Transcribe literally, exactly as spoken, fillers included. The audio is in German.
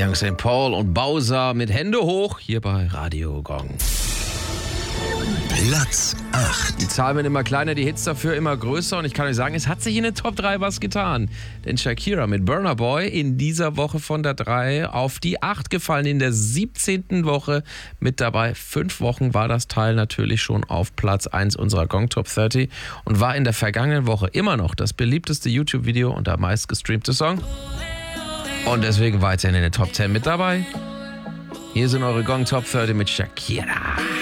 Young Saint Paul und Bowser mit Hände hoch hier bei Radio Gong. Platz acht. Die Zahlen werden immer kleiner, die Hits dafür immer größer und ich kann euch sagen, es hat sich in den Top drei was getan. Denn Shakira mit Burna Boy in dieser Woche von der drei auf die acht gefallen, in der siebzehnten Woche mit dabei. Fünf Wochen war das Teil natürlich schon auf Platz eins unserer Gong Top dreißig und war in der vergangenen Woche immer noch das beliebteste YouTube-Video und der meistgestreamte Song. Und deswegen weiterhin in den Top zehn mit dabei. Hier sind eure Gong Top dreißig mit Shakira.